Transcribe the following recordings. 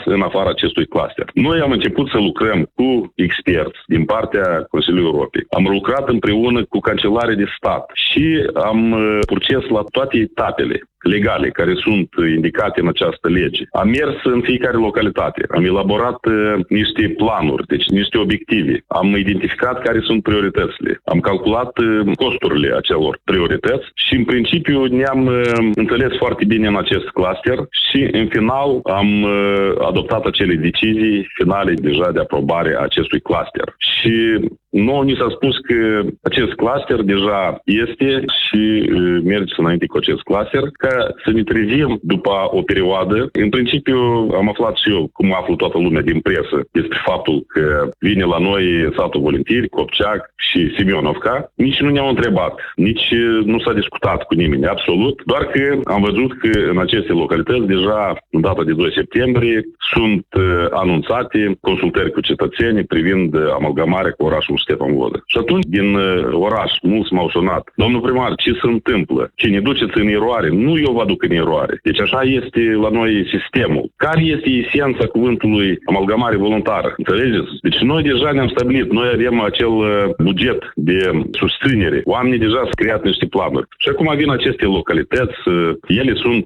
în afara acestui cluster. Noi am început să lucrăm cu experți din partea Consiliului Europei. Am lucrat împreună cu Cancelarii de Stat și am proces la toate etapele legale care sunt indicate în această lege. Am mers în fiecare localitate, am elaborat niște planuri, deci niște obiective. Am identificat care sunt prioritățile. Am calculat costurile acelor priorități și în principiu ne-am înțeles foarte bine în acest cluster și în final am adoptat acele decizii finale deja de aprobare a acestui cluster. Și nouă ni s-a spus că acest cluster deja este și merge înainte cu acest cluster, ca să ne trezim după o perioadă. În principiu am aflat și eu, cum aflu toată lumea din presă, despre faptul că vine la noi satul Volintiri, Copceac și Simionovca. Nici nu ne-au întrebat, nici nu s-a discutat cu nimeni, absolut, doar că am văzut că în aceste localități deja în data de 2 septembrie sunt anunțate consultări cu cetățenii privind amalgamarea cu orașul Ștefan Vodă. Și atunci, din oraș, mulți m-au sunat. Domnul primar, ce se întâmplă? Ce ne duceți în eroare? Nu eu vă aduc în eroare. Deci așa este la noi sistemul. Care este esența cuvântului amalgamare voluntară? Înțelegeți? Deci noi deja ne-am stabilit. Noi avem acel buget de susținere. Oamenii deja au creat niște planuri. Și acum vin aceste localități. Ele sunt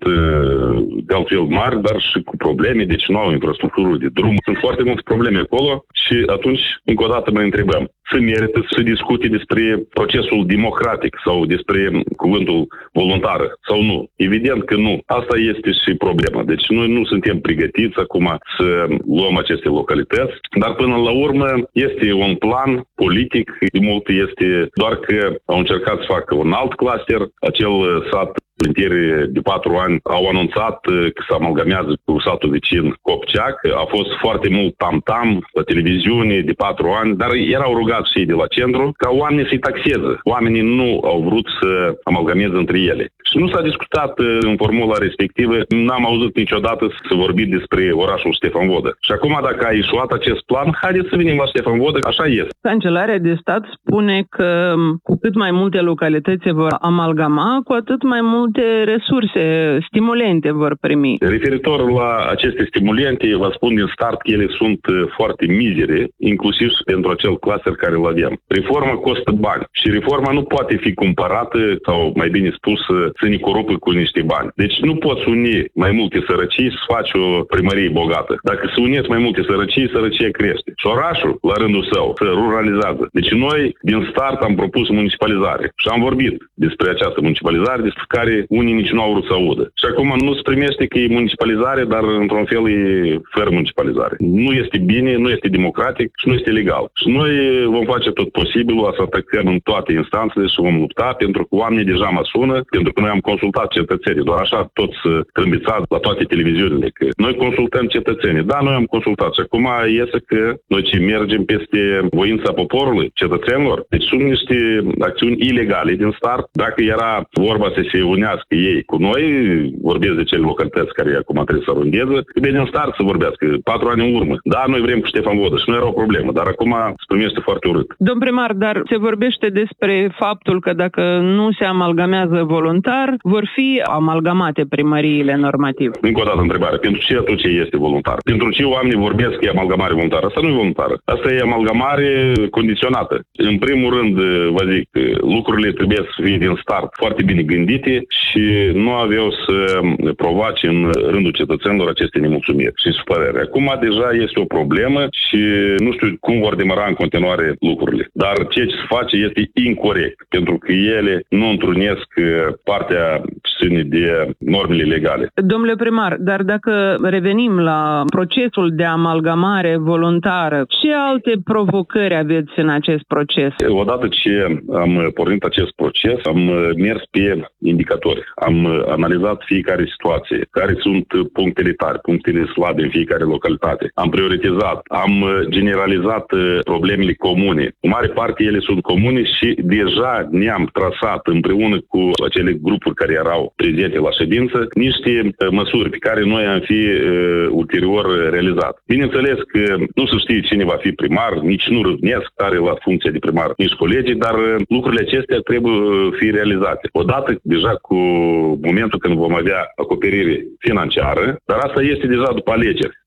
de altfel mari, dar și cu probleme. Deci nu au infrastructură de drum. Sunt foarte multe probleme acolo și atunci, încă o dată, ne întrebăm. Se merită să discute despre procesul democratic sau despre cuvântul voluntar sau nu? Evident că nu. Asta este și problema. Deci noi nu suntem pregătiți acum să luăm aceste localități, dar până la urmă este un plan politic. De mult este doar că au încercat să facă un alt cluster, acel sat Volintiri de 4 ani au anunțat că se amalgamează cu satul vecin Copceac. A fost foarte mult tam-tam la televiziune de 4 ani, dar erau rugați și de la centru ca oamenii să-i taxeze. Oamenii nu au vrut să amalgameze între ele. Și nu s-a discutat în formula respectivă, n-am auzit niciodată să vorbim despre orașul Ștefan Vodă. Și acum, dacă a ieșuat acest plan, haideți să venim la Ștefan Vodă, așa este. Cancelarea de stat spune că cu cât mai multe localități se vor amalgama, cu atât mai multe resurse, stimulente vor primi. Referitor la aceste stimulente, vă spun din start că ele sunt foarte mizere, inclusiv pentru acel cluster care îl avem. Reforma costă bani și reforma nu poate fi cumpărată, sau mai bine spus, să ne corupă cu niște bani. Deci nu poți uni mai multe sărăcii să faci o primărie bogată. Dacă se unesc mai multe sărăcii, sărăcia crește. Și orașul, la rândul său, se ruralizează. Deci noi, din start, am propus municipalizare. Și am vorbit despre această municipalizare, despre care unii nici nu au vrut să audă. Și acum nu se primește că e municipalizare, dar într-un fel e fără municipalizare. Nu este bine, nu este democratic și nu este legal. Și noi vom face tot posibilul să atacăm în toate instanțele și vom lupta, pentru că oamenii deja mă sună, pentru că noi am consultat cetățenii, doar așa toți trâmbițați la toate televiziunile, că noi consultăm cetățenii. Da, noi am consultat și acum iese că noi ce mergem peste voința poporului, cetățenilor. Deci sunt niște acțiuni ilegale din start. Dacă era vorba să se unească ei cu noi, vorbesc de cele localități care acum trebuie să rundeze, bine din start să vorbească, 4 ani în urmă. Da, noi vrem cu Ștefan Vodă și nu era o problemă, dar acum se primește foarte urât. Domn primar, dar se vorbește despre faptul că dacă nu se amalgamează voluntar, vor fi amalgamate primăriile normativ. Încă o dată întrebare. Pentru ce atunci este voluntar? Pentru ce oamenii vorbesc că e amalgamare voluntară? Asta nu e voluntară. Asta e amalgamare condiționată. În primul rând, vă zic, lucrurile trebuie să fie din start foarte bine gândite și nu aveau să provoace în rândul cetățenilor aceste nemulțumiri și supărări. Acum deja este o problemă și nu știu cum vor demara în continuare lucrurile. Dar ceea ce se face este incorect, pentru că ele nu întrunesc partea ține de normele legale. Domnule primar, dar dacă revenim la procesul de amalgamare voluntară, ce alte provocări aveți în acest proces? Odată ce am pornit acest proces, am mers pe indicatori. Am analizat fiecare situație, care sunt punctele tari, punctele slabe în fiecare localitate. Am prioritizat, am generalizat problemele comune. În mare parte ele sunt comune și deja ne-am trasat împreună cu acele grupuri care erau prezente la ședință niște măsuri pe care noi am fi ulterior realizat. Bineînțeles că nu se știe cine va fi primar, nici nu râvnesc tare la funcția de primar, nici colegii, dar lucrurile acestea trebuie fi realizate. Odată deja cu momentul când vom avea acoperire financiară, dar asta este deja după alegeri.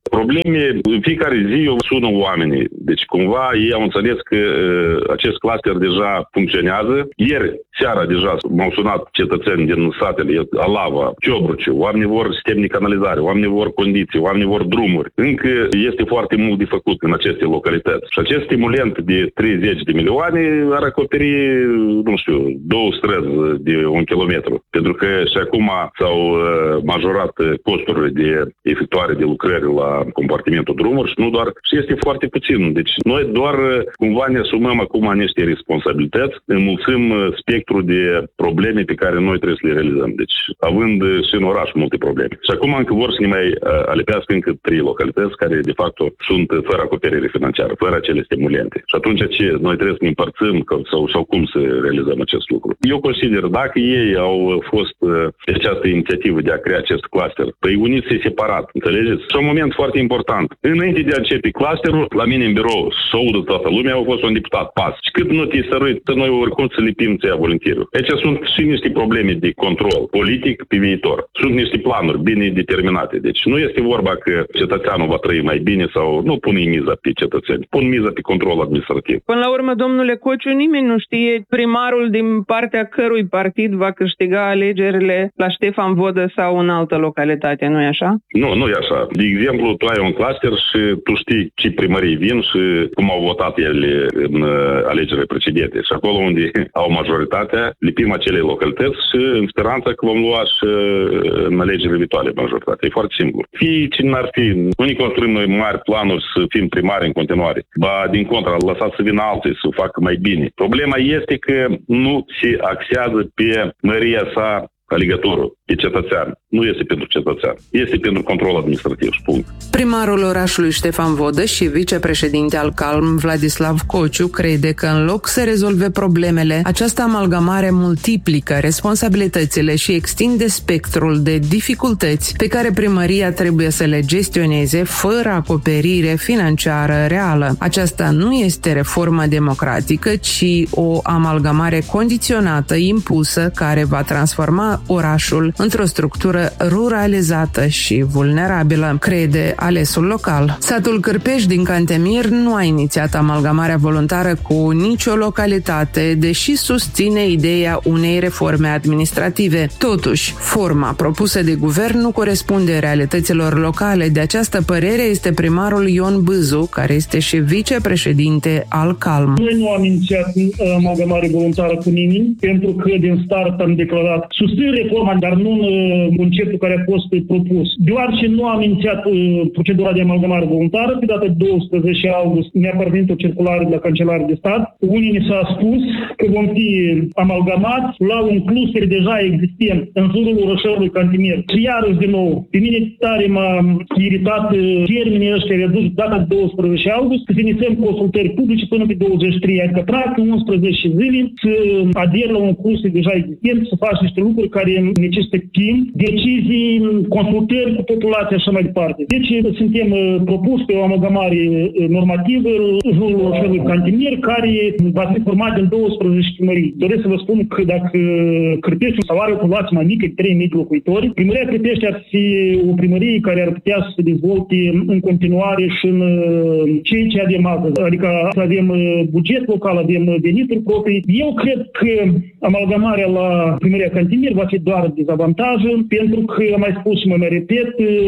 Probleme, în fiecare zi eu sună oamenii. Deci cumva ei au înțeles că acest cluster deja funcționează. Ieri seara deja m-au sunat cetățeni din satele Alava, Ciobruciu, oamenii vor sistem de canalizare, oamenii vor condiții, oamenii vor drumuri. Încă este foarte mult de făcut în aceste localități. Și acest stimulant de 30 de milioane ar acoperi, nu știu, 2 străzi de 1 kilometru. Pentru că și acum s-au majorat costurile de efectuare de lucrări la compartimentul drumuri și nu doar, și este foarte puțin. Deci noi doar cumva ne asumăm acum niște responsabilități, înmulțim spectrul de probleme pe care noi trebuie să le realizăm. Deci având și în oraș multe probleme. Și acum încă vor să ne mai alipească încă 3 localități care de fapt sunt fără acoperire financiară, fără acele stimulente. Și atunci ce? Noi trebuie să ne împărțim sau cum să realizăm acest lucru. Eu consider, dacă ei au fost pe această inițiativă de a crea acest cluster, păi uniți-se separat, înțelegeți? Și un moment foarte important. Înainte de a începe clusterul, la mine în birou, să audă toată lumea, au fost un deputat PAS. Și cât nu te sărui, noi oricum să lipim ția voluntarul. Aici sunt și niște probleme de control politic pe viitor. Sunt niște planuri bine determinate. Deci nu este vorba că cetățeanul va trăi mai bine sau nu pune miza pe cetățeni. Pun miza pe control administrativ. Până la urmă, domnule Cociu, nimeni nu știe primarul din partea cărui partid va câștiga alegerile la Ștefan Vodă sau în altă localitate, nu-i așa? Nu e așa. De exemplu, tu ai un cluster și tu știi ce primării vin și cum au votat ele în alegerile precedente. Și acolo unde au majoritatea, lipim acele localități și în speranța că vom lua și în alegerile viitoare majoritatea. E foarte simplu. Fie cine n-ar fi, nu ne construim noi mari planuri să fim primari în continuare. Ba, din contra, lăsați să vină alții să facă mai bine. Problema este că nu se axează pe măria sa alegătorul, e cetățean. Nu este pentru cetățean. Este pentru control administrativ, spun. Primarul orașului Ștefan Vodă și vicepreședinte al CALM, Vladislav Cociu, crede că în loc să rezolve problemele, această amalgamare multiplică responsabilitățile și extinde spectrul de dificultăți pe care primăria trebuie să le gestioneze fără acoperire financiară reală. Aceasta nu este reformă democratică, ci o amalgamare condiționată, impusă, care va transforma orașul într-o structură ruralizată și vulnerabilă, crede alesul local. Satul Cârpești din Cantemir nu a inițiat amalgamarea voluntară cu nicio localitate, deși susține ideea unei reforme administrative. Totuși, forma propusă de guvern nu corespunde realităților locale. De această părere este primarul Ion Bâzu, care este și vicepreședinte al CALM. Noi nu am inițiat amalgamare voluntară cu nimeni, pentru că din start am declarat susțin reforma, dar nu în conceptul care a fost propus. Deoarece nu am inițiat procedura de amalgamare voluntară, pe data 12 august mi-a parvenit o circulară de la Cancelarul de Stat. Unii ni s-a spus că vom fi amalgamați la un cluster deja existent în jurul orășelului Cantemir. Și iarăși din nou, pe mine tare m-a iritat termenii ăștia redus data 12 august, să inițiem consultări publice până pe 23, adică practic 11 zile să ader la un cluster deja existent, să faci niște lucruri care necesită timp, decizii, consultări cu populația și așa mai departe. Deci suntem propuși pe o amalgamare normativă în jurul orășelului Cantemir, care va fi format din 12 primării. Doresc să vă spun că dacă Cârpeștiul sau are o populație mai mică de 3.000 de locuitori, primăria Cârpești ar fi o primărie care ar putea să se dezvolte în continuare și în ceea ce avem astăzi. Adică avem buget local, avem venituri proprii. Eu cred că amalgamarea la primăria Cantemir va fi doar dezavantajă, pentru că, am mai spus și mă mai repet,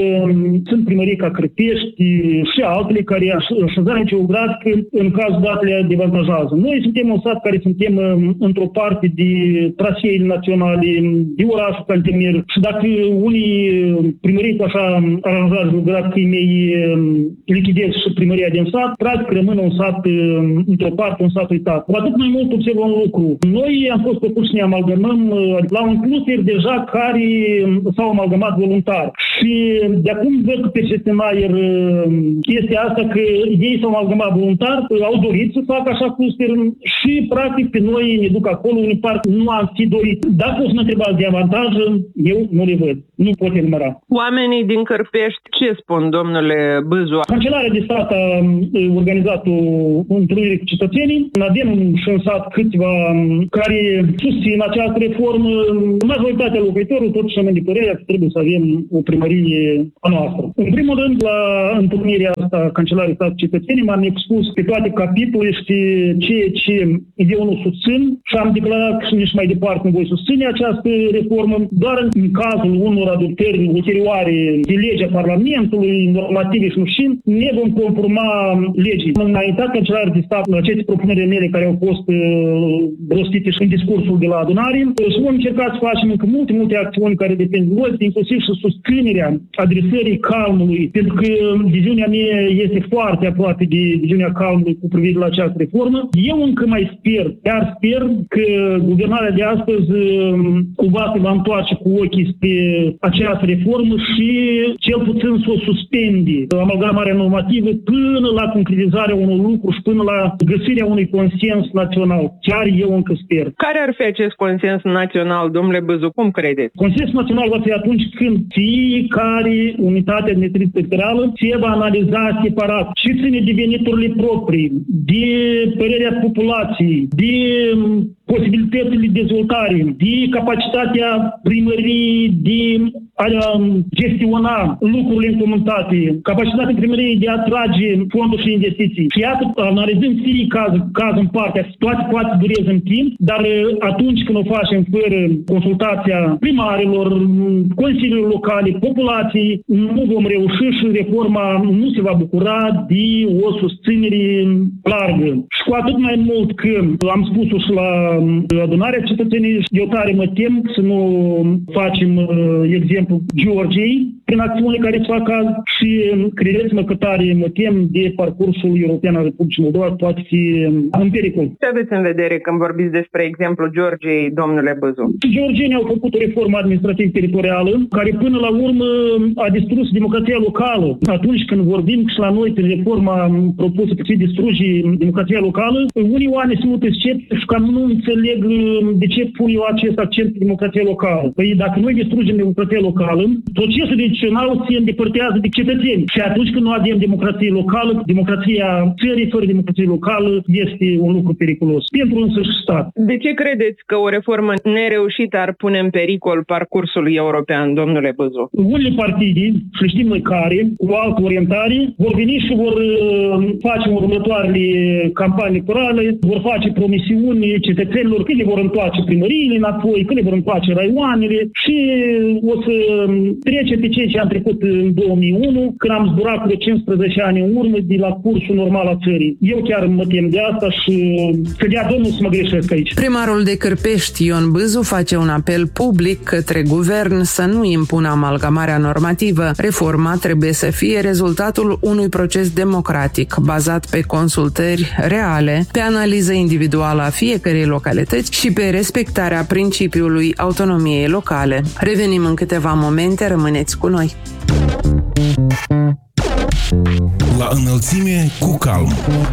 sunt primării ca Cârpești și altele care așezarea geografică în cazul datele dezavantajează. Noi suntem un sat care suntem într-o parte de traseele naționale, de orașul Cantemir și dacă unii primării cu așa aranjare geografică mei lichidez și primăria din sat, practic rămâne un sat într-o parte, un sat uitat. Cu atât mai mult observăm un lucru. Noi am fost propuși să ne amalgamăm la un cluster deja care s-au amalgamat voluntar. Și de acum văd pe gestionair chestia asta că ei s-au amalgamat voluntar, au dorit să facă așa cluster și practic pe noi ne duc acolo unii parcă nu am fi dorit. Dacă o să mă întrebați de avantaj, eu nu le văd. Nu pot enumera. Oamenii din Cârpești ce spun, domnule Bâzu? Cancelarea de Stat a organizat o întâlnire cu cetățenii. Avem și în sat câțiva care susțin această reformă. majoritatea locuitorilor totuși am de părerea că trebuie să avem o primărie a noastră. În primul rând, la întâlnirea asta Cancelarului Statului Cetățenii m-am expus pe toate capitolele și ceea ce eu nu susțin și am declarat că nici mai departe nu voi susține această reformă, doar în cazul unor adoptări ulterioare de legea Parlamentului, normative și nu știu, ne vom conforma legii. Am înaintat Cancelarul de Stat aceste propuneri mele care au fost rostite și în discursul de la adunare și vom încerca să facem încă multe acțiuni care depind de noi, inclusiv și susținerea adresării calmului, pentru că viziunea mea este foarte aproape de viziunea calmului cu privire la această reformă. Eu încă mai sper că guvernarea de astăzi cumva se va întoarce cu ochii spre această reformă și cel puțin să o suspende amalgamarea normativă până la concretizarea unor lucruri și până la găsirea unui consens național. Chiar eu încă sper. Care ar fi acest consens național, domnule Băzu? Cum credeți? Consensul național va fi atunci când fiecare unitate administrativă se va analiza separat și ține de veniturile proprii, de părerea populației, de posibilitățile de dezvoltare, de capacitatea primăriei de a gestiona lucrurile în comunitate, capacitatea primăriei de a atrage fonduri și investiții. Și iată, analizând fiecare caz în parte, toate poate dureze în timp, dar atunci când o facem fără consultația primarilor, consiliilor locale, populației, nu vom reuși și reforma nu se va bucura de o susținere largă. Și cu atât mai mult că am spus-o și la adunarea cetățenii, eu tare mă tem să nu facem exemplu Georgiei prin acțiunile care se fac azi și credeți-mă că tare mă tem de parcursul european al Republicii Moldova poate fi în pericol. Ce aveți în vedere când vorbiți despre exemplu Georgiei, domnule Băzu? Georgienii au făcut o reformă administrativ-teritorială care până la urmă a distrus democrația locală. Atunci când vorbim și la noi prin reforma propusă că se distruge democrația locală, unii oameni se uită sceptici și cam nu înțeleg de ce pun eu acest accent pe democrația locală. Păi dacă noi distrugem democrația locală, procesul decizional se îndepărtează de cetățeni. Și atunci când nu avem democrație locală, democrația țării fără democrație locală este un lucru periculos pentru însăși stat. De ce credeți că o reformă nereușită ar pune în pericol parcursul european, domnule Băzu? Unele partide, și știm noi care, cu altă orientare, vor veni și vor face următoarele campanii electorale, vor face promisiuni cetățenilor că le vor întoarce primăriile înapoi, că le vor întoarce raioanele și o să trece pe ceea ce am trecut în 2001, când am zburat cu 15 ani în urmă de la cursul normal a țării. Eu chiar mă tem de asta și să dea Domnul să mă greșesc aici. Primarul de Cârpești, Ion Băzu, face un apel public către guvern să nu impună amalgamarea normativă. Reforma trebuie să fie rezultatul unui proces democratic, bazat pe consultări reale, pe analiză individuală a fiecărei localități și pe respectarea principiului autonomiei locale. Revenim în câteva momente, rămâneți cu noi. La înălțime cu calm.